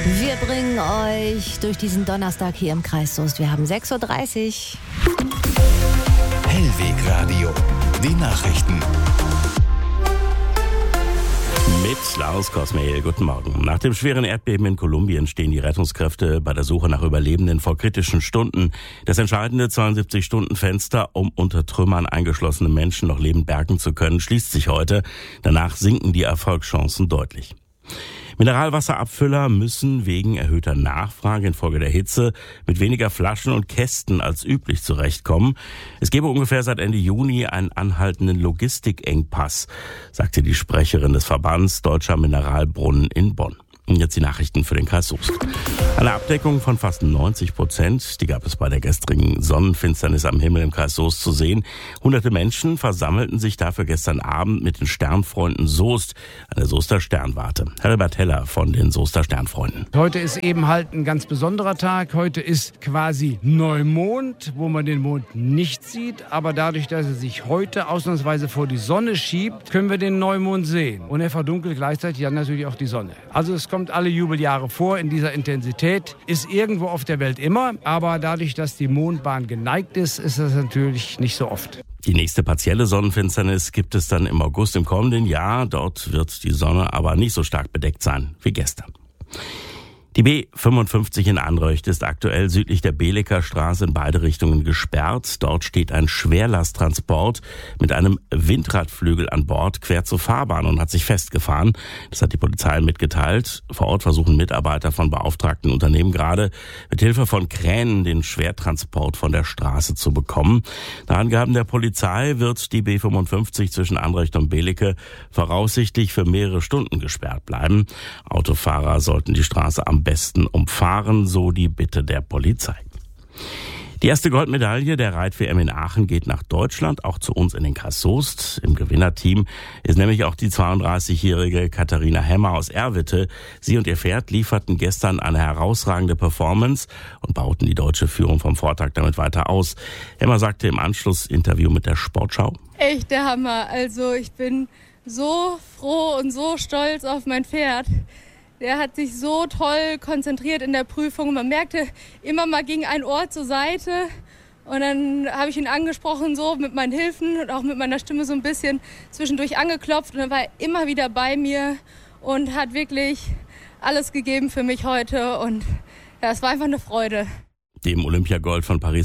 Wir bringen euch durch diesen Donnerstag hier im Kreis Soest. Wir haben 6.30 Uhr. Hellweg Radio, die Nachrichten. Mit Klaus Kosmehl, guten Morgen. Nach dem schweren Erdbeben in Kolumbien stehen die Rettungskräfte bei der Suche nach Überlebenden vor kritischen Stunden. Das entscheidende 72-Stunden-Fenster, um unter Trümmern eingeschlossene Menschen noch lebend bergen zu können, schließt sich heute. Danach sinken die Erfolgschancen deutlich. Mineralwasserabfüller müssen wegen erhöhter Nachfrage infolge der Hitze mit weniger Flaschen und Kästen als üblich zurechtkommen. Es gebe ungefähr seit Ende Juni einen anhaltenden Logistikengpass, sagte die Sprecherin des Verbands Deutscher Mineralbrunnen in Bonn. Und jetzt die Nachrichten für den Kreis Soest. Eine Abdeckung von fast 90%, die gab es bei der gestrigen Sonnenfinsternis am Himmel im Kreis Soest zu sehen. Hunderte Menschen versammelten sich dafür gestern Abend mit den Sternfreunden Soest an der Soester Sternwarte. Herbert Heller von den Soester Sternfreunden. Heute ist eben halt ein ganz besonderer Tag. Heute ist quasi Neumond, wo man den Mond nicht sieht. Aber dadurch, dass er sich heute ausnahmsweise vor die Sonne schiebt, können wir den Neumond sehen. Und er verdunkelt gleichzeitig dann natürlich auch die Sonne. Also es kommt alle Jubeljahre vor in dieser Intensität. Ist irgendwo auf der Welt immer, aber dadurch, dass die Mondbahn geneigt ist, ist das natürlich nicht so oft. Die nächste partielle Sonnenfinsternis gibt es dann im August im kommenden Jahr. Dort wird die Sonne aber nicht so stark bedeckt sein wie gestern. Die B55 in Anreucht ist aktuell südlich der Beleker Straße in beide Richtungen gesperrt. Dort steht ein Schwerlasttransport mit einem Windradflügel an Bord quer zur Fahrbahn und hat sich festgefahren. Das hat die Polizei mitgeteilt. Vor Ort versuchen Mitarbeiter von beauftragten Unternehmen gerade mit Hilfe von Kränen den Schwertransport von der Straße zu bekommen. Nach Angaben der Polizei wird die B55 zwischen Anreucht und Beleke voraussichtlich für mehrere Stunden gesperrt bleiben. Autofahrer sollten die Straße am besten umfahren, so die Bitte der Polizei. Die erste Goldmedaille der Reit-WM in Aachen geht nach Deutschland, auch zu uns in den Kreis Soest. Im Gewinnerteam ist nämlich auch die 32-jährige Katharina Hemmer aus Erwitte. Sie und ihr Pferd lieferten gestern eine herausragende Performance und bauten die deutsche Führung vom Vortag damit weiter aus. Hemmer sagte im Anschlussinterview mit der Sportschau: Echt der Hammer. Also ich bin so froh und so stolz auf mein Pferd. Der hat sich so toll konzentriert in der Prüfung. Man merkte, immer mal ging ein Ohr zur Seite. Und dann habe ich ihn angesprochen, so mit meinen Hilfen und auch mit meiner Stimme so ein bisschen zwischendurch angeklopft. Und dann war er immer wieder bei mir und hat wirklich alles gegeben für mich heute. Und ja, es war einfach eine Freude. Dem Olympiagold von Paris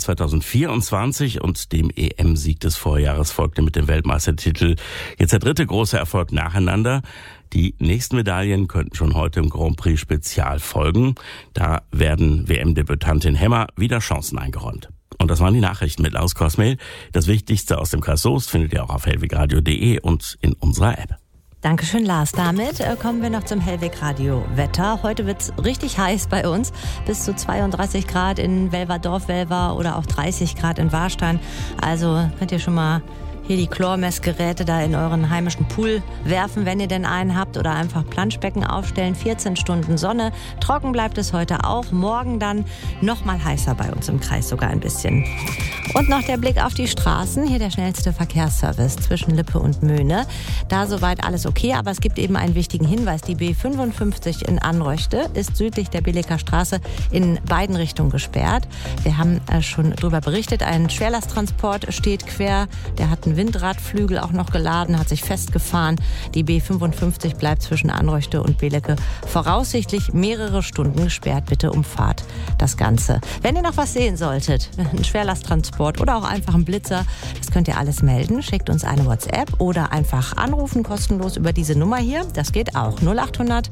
2024 und dem EM-Sieg des Vorjahres folgte mit dem Weltmeistertitel jetzt der dritte große Erfolg nacheinander. Die nächsten Medaillen könnten schon heute im Grand Prix Spezial folgen. Da werden WM-Debütantin Hemmer wieder Chancen eingeräumt. Und das waren die Nachrichten mit Klaus Kosmehl. Das Wichtigste aus dem Kreis Soest findet ihr auch auf hellwegradio.de und in unserer App. Dankeschön, Lars. Damit kommen wir noch zum Hellweg Radio Wetter. Heute wird's richtig heiß bei uns. Bis zu 32 Grad in Welverdorf-Welver oder auch 30 Grad in Warstein. Also könnt ihr schon mal hier die Chlormessgeräte da in euren heimischen Pool werfen, wenn ihr denn einen habt, oder einfach Planschbecken aufstellen. 14 Stunden Sonne. Trocken bleibt es heute auch. Morgen dann noch mal heißer bei uns im Kreis, sogar ein bisschen. Und noch der Blick auf die Straßen. Hier der schnellste Verkehrsservice zwischen Lippe und Möhne. Da soweit alles okay, aber es gibt eben einen wichtigen Hinweis. Die B55 in Anreuchte ist südlich der Beleker Straße in beiden Richtungen gesperrt. Wir haben schon darüber berichtet. Ein Schwerlasttransport steht quer. Der hat einen Windradflügel auch noch geladen, hat sich festgefahren. Die B55 bleibt zwischen Anreuchte und Beleke voraussichtlich mehrere Stunden gesperrt. Bitte umfahrt das Ganze. Wenn ihr noch was sehen solltet, ein Schwerlasttransport oder auch einfach ein Blitzer, das könnt ihr alles melden. Schickt uns eine WhatsApp oder einfach anrufen, kostenlos über diese Nummer hier. Das geht auch. 0800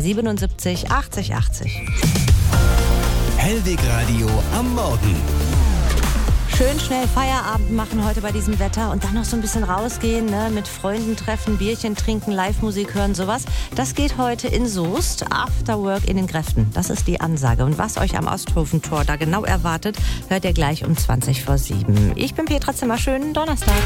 377 80 80. Hellweg Radio am Morgen. Schön schnell Feierabend machen heute bei diesem Wetter und dann noch so ein bisschen rausgehen, ne? Mit Freunden treffen, Bierchen trinken, Live-Musik hören, sowas. Das geht heute in Soest, Afterwork in den Gräften. Das ist die Ansage. Und was euch am Osthofentor da genau erwartet, hört ihr gleich um 7:20. Ich bin Petra Zimmer. Schönen Donnerstag.